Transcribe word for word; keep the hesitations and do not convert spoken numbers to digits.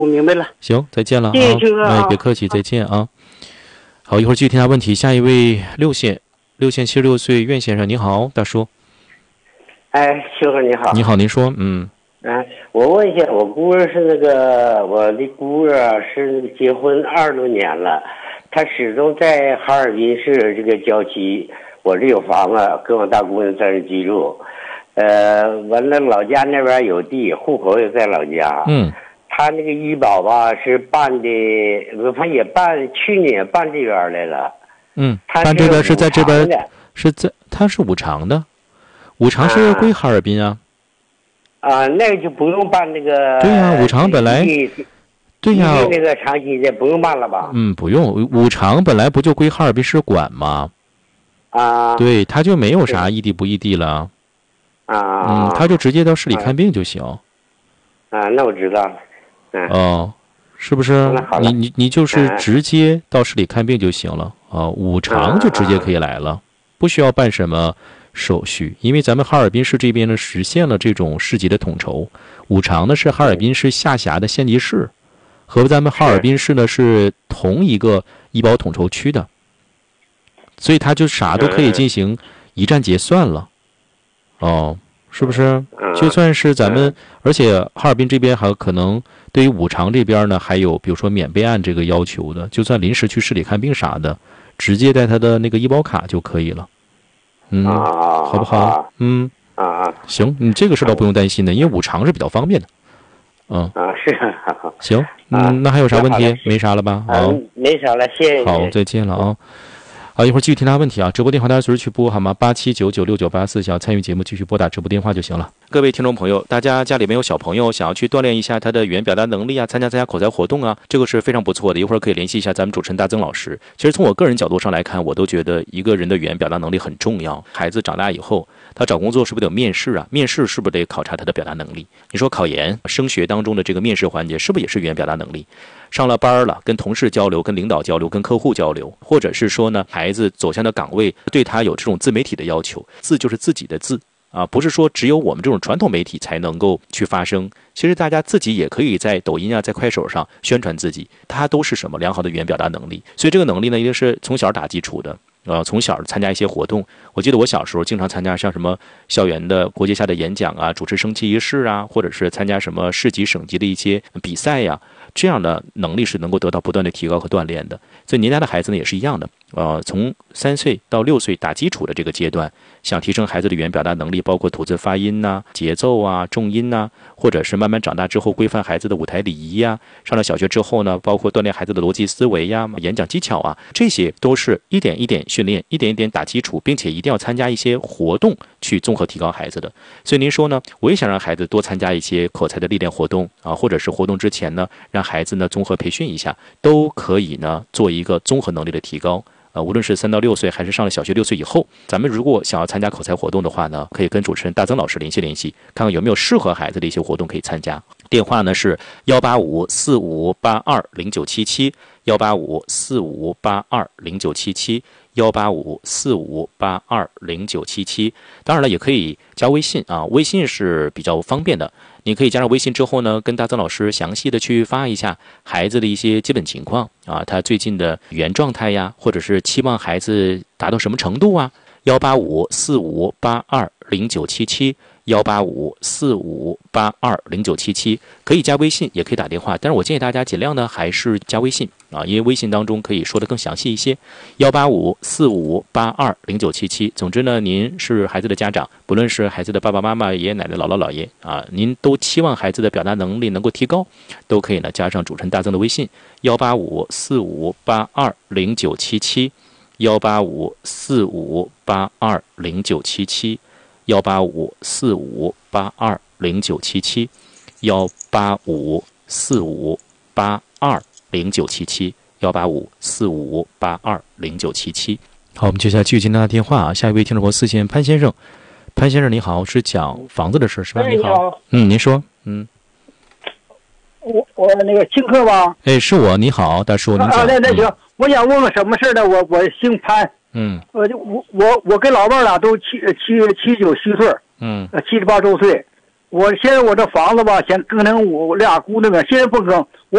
我明白了。 行，再见了啊！ 谢谢青哥啊哎，别客气，再见啊！好，一会儿继续听他问题。下一位六线，六线七十六岁苑先生，你好，大叔。 哎，秋哥你好。 你好，您说，嗯。 啊，我问一下，我姑儿是那个我的姑儿啊，是那个结婚二十多年了，她始终在哈尔滨市这个郊区，我这有房子，跟我大姑娘在这居住，呃，完了老家那边有地，户口也在老家。 嗯。 她那个医保吧是办的，他也办，去年也办这边来了。 嗯， 他办这边是在这边五常的， 是在他是五常的，五常是归哈尔滨啊。 啊，那个就不用办那个。 对呀、五常本来。对呀、 那个长期的不用办了吧？ 嗯，不用，五常本来不就归哈尔滨市管吗？ 啊。 对，他就没有啥异地不异地了。 啊。 嗯，他就直接到市里看病就行。 啊，那我知道了。嗯。 哦，是不是？你你你就是直接到市里看病就行了啊、哦，五常就直接可以来了，啊、不需要办什么手续，因为咱们哈尔滨市这边呢实现了这种市级的统筹，五常呢是哈尔滨市下辖的县级市，和咱们哈尔滨市呢是同一个医保统筹区的，所以他就啥都可以进行一站结算了。哦，是不是？就算是咱们，而且哈尔滨这边还可能对于五常这边呢，还有比如说免备案这个要求的，就算临时去市里看病啥的，直接带他的那个医保卡就可以了。嗯，好不好？嗯， 啊， 行，你这个事倒不用担心的，因为五常是比较方便的。嗯， 啊是， 行，嗯，那还有啥问题？没啥了吧？好， 没啥了，谢谢。 好，再见了啊。好，一会儿继续听他问题啊！直播电话大家随时去拨好吗？八七九九六九八四，想要参与节目继续拨打直播电话就行了。各位听众朋友，大家家里面有小朋友，想要去锻炼一下他的语言表达能力啊，参加参加口才活动啊，这个是非常不错的。一会儿可以联系一下咱们主持人大曾老师。其实从我个人角度上来看，我都觉得一个人的语言表达能力很重要。孩子长大以后，他找工作是不是得有面试啊？面试是不是得考察他的表达能力？你说考研、升学当中的这个面试环节，是不是也是语言表达能力？上了班了，跟同事交流、跟领导交流、跟客户交流，或者是说呢，孩子走向的岗位对他有这种自媒体的要求，字就是自己的字啊，不是说只有我们这种传统媒体才能够去发声。其实大家自己也可以在抖音啊、在快手上宣传自己，它都是什么良好的语言表达能力。所以这个能力呢，一定是从小打基础的。呃，从小参加一些活动，我记得我小时候经常参加像什么校园的国际下的演讲啊，主持升旗仪式啊，或者是参加什么市级、省级的一些比赛呀、啊，这样的能力是能够得到不断的提高和锻炼的。所以您家的孩子呢也是一样的，呃，从三岁到六岁打基础的这个阶段，想提升孩子的语言表达能力，包括吐字发音呐、啊、节奏啊、重音呐、啊，或者是慢慢长大之后规范孩子的舞台礼仪呀、啊，上了小学之后呢，包括锻炼孩子的逻辑思维呀、演讲技巧啊，这些都是一点一点训练，一点一点打基础，并且一定要参加一些活动去综合提高孩子的。所以您说呢，我也想让孩子多参加一些口才的历练活动啊，或者是活动之前呢，让孩子呢综合培训一下，都可以呢做一个综合能力的提高。呃，无论是三到六岁，还是上了小学六岁以后，咱们如果想要参加口才活动的话呢，可以跟主持人大曾老师联系联系，看看有没有适合孩子的一些活动可以参加。电话呢是幺八五四五八二零九七七，幺八五四五八二零九七七，幺八五四五八二零九七七。当然了，也可以加微信啊，微信是比较方便的。你可以加上微信之后呢，跟大曾老师详细的去发一下孩子的一些基本情况啊，他最近的语言状态呀，或者是期望孩子达到什么程度啊。幺八五四五八二零九七七，幺八五四五八二零九七七，可以加微信，也可以打电话，但是我建议大家尽量呢还是加微信啊，因为微信当中可以说的更详细一些。幺八五四五八二零九七七，总之呢，您是孩子的家长，不论是孩子的爸爸妈妈、爷爷奶奶、姥姥姥爷啊，您都期望孩子的表达能力能够提高，都可以呢加上主持人大曾的微信幺八五四五八二零九七七，幺八五四五八二零九七七，幺八五四五八二零九七七，幺八五四五八二零九七七，幺八五四五八二零九七七。好，我们接下来继续接听他的电话啊。下一位听众朋友四线潘先生，潘先生你好，是讲房子的事是吧？ 你好， 嗯，您说，嗯， 我我那个青客吧？ 哎，是我，你好，大叔，您讲。 啊，那那行， 嗯、 我想问个什么事呢？我我姓潘。 嗯， 我就我我我跟老伴儿俩都七七七九虚岁， 嗯， 呃七十八周岁， 我现在我这房子吧，先更成我俩姑娘们，现在不更，我